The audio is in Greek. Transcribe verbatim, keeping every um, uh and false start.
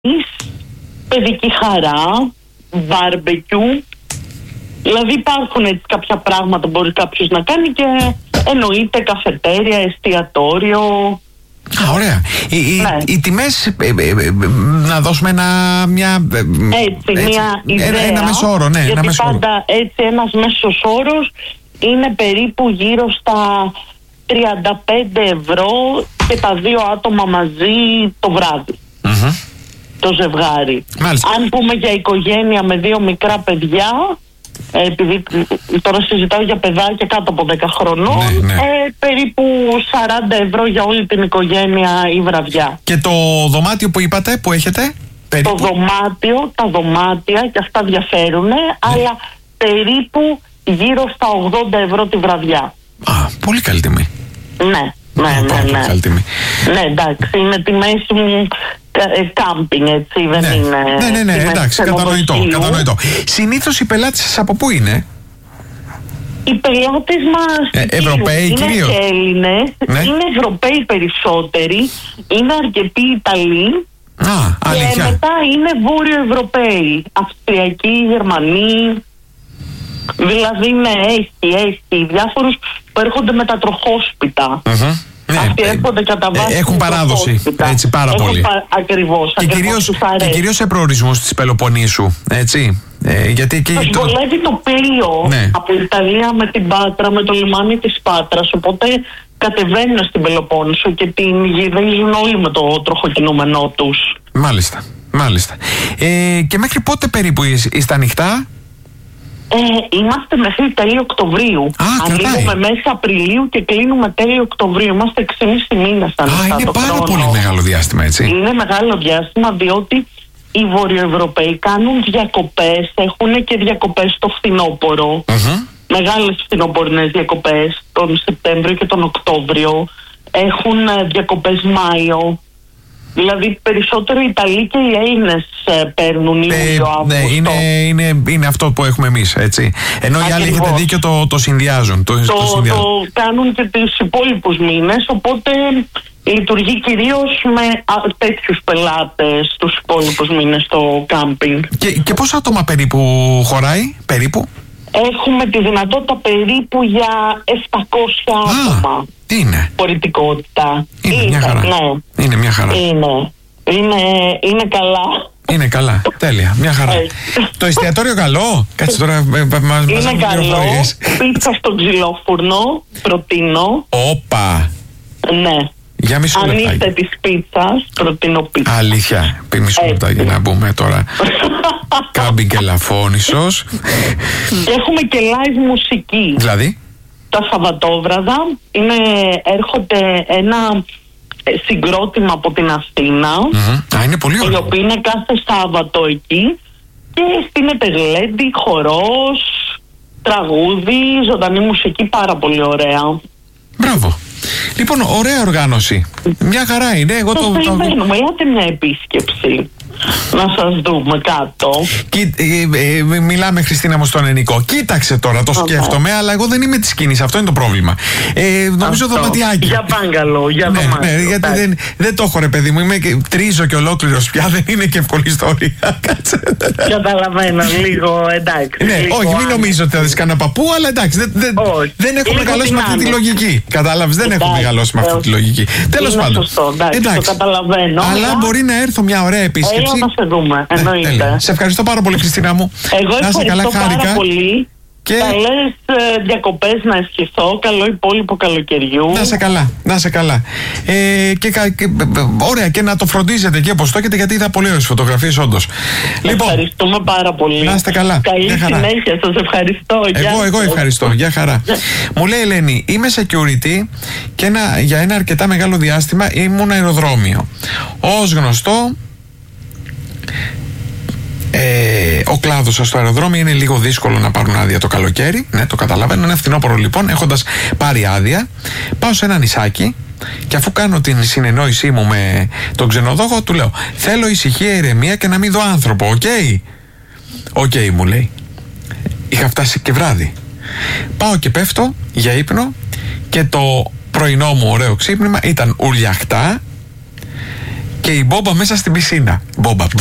παιδική χαρά, μπάρμπεκιου. Δηλαδή υπάρχουν έτσι κάποια πράγματα που μπορεί κάποιος να κάνει και εννοείται καφετέρια, εστιατόριο. Α, ωραία. Οι, ναι. οι, οι τιμές, ε, ε, ε, να δώσουμε ένα, μια, έτσι, έτσι, μια ιδέα, ένα, ένα μέσο όρο, ναι, γιατί ένα μέσο όρο. Πάντα έτσι ένας μέσος όρος είναι περίπου γύρω στα τριάντα πέντε ευρώ και τα δύο άτομα μαζί το βράδυ. Mm-hmm. Το ζευγάρι. Μάλιστα. Αν πούμε για οικογένεια με δύο μικρά παιδιά, επειδή τώρα συζητάω για παιδάκια κάτω από δέκα χρονών, ναι, ναι. Ε, περίπου σαράντα ευρώ για όλη την οικογένεια η βραδιά. Και το δωμάτιο που είπατε, που έχετε? Περίπου? Το δωμάτιο, τα δωμάτια και αυτά διαφέρουν, ναι. Αλλά περίπου γύρω στα ογδόντα ευρώ τη βραδιά. Α, πολύ καλή τιμή. Ναι, ναι, ναι, ναι. Πολύ καλή τιμή. Ναι, εντάξει, είναι τιμές κάμπινγκ, έτσι, δεν ναι. είναι. Ναι, ναι, ναι, εντάξει, κατανοητό, κατανοητό. Συνήθως οι πελάτες σας από πού είναι? Οι πελάτες μας ε, Ευρωπαίοι είναι κυρίως. Είναι Έλληνες, ναι. είναι Ευρωπαίοι περισσότεροι, είναι αρκετοί Ιταλοί. Α, αλήθεια. Και μετά είναι Βόρειο Ευρωπαίοι, Αυστριακοί, Γερμανοί. Δηλαδή, ναι, έχει, έχει διάφορους που έρχονται με τα τροχόσπιτα. Mm-hmm. Ναι, αυτοί έρχονται κατά βάση. Έχουν παράδοση, έτσι, πάρα έχουν πολύ. Πα, ακριβώς, και, ακριβώς κυρίως, και κυρίως σε προορισμούς της Πελοποννήσου, έτσι. Ε, γιατί εκεί τους το... βολεύει το πλοίο, ναι, από Ιταλία με την Πάτρα, με το λιμάνι της Πάτρας, οπότε κατεβαίνουν στην Πελοπόννησο και την γυρίζουν όλοι με το τροχοκινούμενό τους. Μάλιστα, μάλιστα. Ε, και μέχρι πότε περίπου είστε ανοιχτά? Ε, είμαστε μέχρι τέλη Οκτωβρίου. Ανοίγουμε μέσα Απριλίου και κλείνουμε τέλη Οκτωβρίου. Είμαστε έξι και μισό μήνες ανοιχτά. Α, είναι το πάρα χρόνο. πολύ μεγάλο διάστημα, έτσι. Είναι μεγάλο διάστημα, διότι οι Βορειοευρωπαίοι κάνουν διακοπές, έχουν και διακοπές στο φθινόπωρο. Mm-hmm. Μεγάλες φθινοπορεινές διακοπές τον Σεπτέμβριο και τον Οκτώβριο. Έχουν διακοπές Μάιο. Δηλαδή περισσότερο οι Ιταλοί και οι Έλληνες ε, παίρνουν Ιούλιο, ε, Αύγουστο. Ναι, είναι, είναι, είναι αυτό που έχουμε εμείς, έτσι. Ενώ οι άλλοι, έχετε δίκιο, το, το συνδυάζουν. Το, το, το, συνδυάζουν. το κάνουν και τους υπόλοιπους μήνες, οπότε λειτουργεί κυρίως με α, τέτοιους πελάτες τους υπόλοιπους μήνες το κάμπινγκ. Και, και πόσα άτομα περίπου χωράει, περίπου? Έχουμε τη δυνατότητα περίπου για επτακόσια άτομα. Τι είναι? Πολιτικότητα. Είναι, είναι μια χαρά. Ναι. Είναι μια χαρά. Είναι, είναι, είναι καλά. Είναι καλά. Τέλεια. Μια χαρά. Το εστιατόριο καλό. Κάτσε τώρα. Μας, είναι μας καλό. Πίτσα στο ξυλόφουρνο. Προτείνω. Όπα. Ναι. Για μισό λεπτάκι. Αν είστε της πίτσας, προτείνω πίτσα. Αλήθεια. Πει μισό λεπτάκι να μπούμε τώρα. Κάμπινγκ και Λαφώνισσος. Και έχουμε και live μουσική. Δηλαδή? Τα Σαββατόβραδα είναι, έρχονται ένα συγκρότημα από την Αθήνα. Mm-hmm. Α, είναι πολύ ωραίο. Οι οποίοι είναι κάθε Σάββατο εκεί και στείνεται γλέντι, χορός, τραγούδι, ζωντανή μουσική, πάρα πολύ ωραία. Μπράβο. Λοιπόν, ωραία οργάνωση. Μια χαρά είναι. Εγώ το, το περιμένουμε, ελάτε μια επίσκεψη. Να σας δούμε κάτω. Κι, ε, ε, μιλάμε, Χριστίνα μου, στον Ενικό. Κοίταξε τώρα, το σκέφτομαι, okay. αλλά εγώ δεν είμαι της σκηνής. Αυτό είναι το πρόβλημα. Ε, νομίζω αυτό. Δωματιάκι. Για μπάγκαλο, για ναι, δωμάτιο. Ναι, γιατί δεν, δεν το έχω, ρε παιδί μου. Είμαι και, τρίζω και ολόκληρος πια. Δεν είναι και εύκολη ιστορία. Καταλαβαίνω, λίγο εντάξει. Ναι, λίγο όχι, μην νομίζω ότι θα δεις κανένα παππού, αλλά εντάξει. Δεν, δεν, δεν έχω μεγαλώσει με αυτή τη λογική. Κατάλαβες, δεν έχω μεγαλώσει με αυτή τη λογική. Τέλος πάντων. Εντάξει, το καταλαβαίνω. Αλλά μπορεί να έρθω μια ωραία επίσκεψη. Να σε δούμε, εννοείται. Σε ευχαριστώ πάρα πολύ, Χριστίνα μου. Εγώ ευχαριστώ καλά, πάρα χάρηκα. πολύ. Και... Καλές ε, διακοπές να ευχηθώ. Καλό υπόλοιπο καλοκαιριού. Να σε καλά, να σε καλά. Ε, και, και, ωραία, και να το φροντίζετε εκεί όπως το έχετε, γιατί είδα πολύ ωραίες φωτογραφίες, όντως. Λοιπόν, ευχαριστούμε πάρα πολύ. Να είστε καλά. Καλή συνέχεια, σας ευχαριστώ. Εγώ, εγώ ευχαριστώ. Γεια χαρά. Μου λέει Ελένη, είμαι security και ένα, για ένα αρκετά μεγάλο διάστημα ήμουν αεροδρόμιο. Ως γνωστό, Ε, ο κλάδος στο αεροδρόμιο είναι λίγο δύσκολο να πάρουν άδεια το καλοκαίρι. Ναι, το καταλαβαίνω. Είναι φθινόπωρο λοιπόν. Έχοντας πάρει άδεια, πάω σε ένα νησάκι και αφού κάνω την συνεννόησή μου με τον ξενοδόχο, του λέω: θέλω ησυχία, ηρεμία και να μην δω άνθρωπο. Οκ. Okay? Οκ, okay, μου λέει. Είχα φτάσει και βράδυ. Πάω και πέφτω για ύπνο και το πρωινό μου ωραίο ξύπνημα ήταν ουρλιαχτά. Και και η μπόμπα μέσα στην πισίνα. Μπόμπα.